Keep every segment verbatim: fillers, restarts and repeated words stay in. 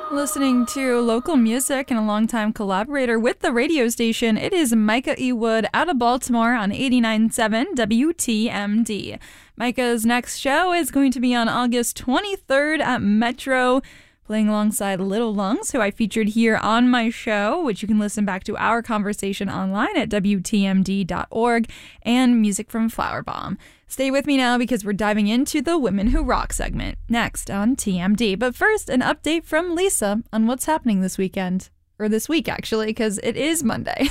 Listening to local music and a longtime collaborator with the radio station, it is Micah E. Wood out of Baltimore on eighty-nine point seven W T M D. Micah's next show is going to be on August twenty-third at Metro, playing alongside Little Lungs, who I featured here on my show, which you can listen back to our conversation online at W T M D dot org, and music from Flowerbomb. Stay with me now because we're diving into the Women Who Rock segment next on T M D. But first, an update from Lisa on what's happening this weekend. Or this week, actually, because it is Monday.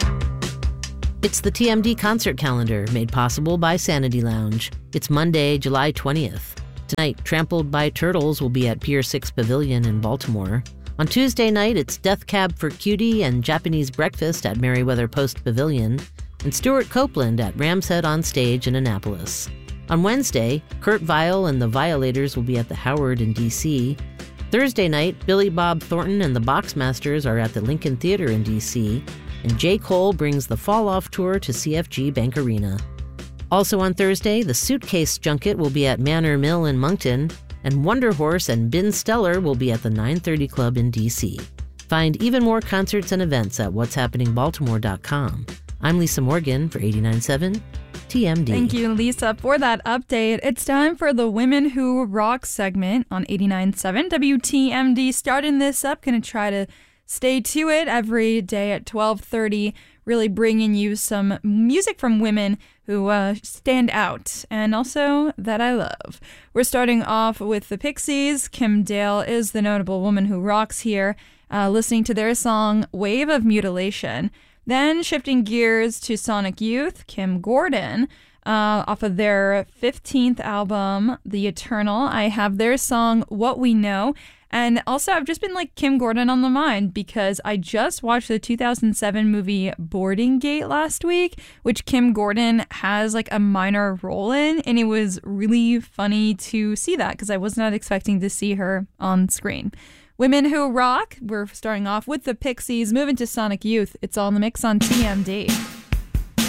It's the T M D concert calendar made possible by Sanity Lounge. It's Monday, July twentieth. Tonight, Trampled by Turtles will be at Pier six Pavilion in Baltimore. On Tuesday night, it's Death Cab for Cutie and Japanese Breakfast at Merriweather Post Pavilion, and Stuart Copeland at Ram's Head on Stage in Annapolis. On Wednesday, Kurt Vile and the Violators will be at the Howard in D C. Thursday night, Billy Bob Thornton and the Boxmasters are at the Lincoln Theater in D C, and J. Cole brings the Fall Off Tour to C F G Bank Arena. Also on Thursday, the Suitcase Junket will be at Manor Mill in Moncton, and Wonder Horse and Ben Stellar will be at the nine thirty Club in D C. Find even more concerts and events at what's happening baltimore dot com. I'm Lisa Morgan for eighty-nine point seven T M D. Thank you, Lisa, for that update. It's time for the Women Who Rock segment on eighty-nine point seven W T M D. Starting this up, going to try to stay to it every day at twelve thirty, really bringing you some music from women who uh, stand out and also that I love. We're starting off with the Pixies. Kim Dale is the notable woman who rocks here, uh, listening to their song Wave of Mutilation. Then shifting gears to Sonic Youth, Kim Gordon, uh, off of their fifteenth album, The Eternal. I have their song What We Know. And also, I've just been like Kim Gordon on the mind because I just watched the two thousand seven movie Boarding Gate last week, which Kim Gordon has like a minor role in. And it was really funny to see that because I was not expecting to see her on screen. Women Who Rock, we're starting off with the Pixies, moving to Sonic Youth. It's all in the mix on T M D.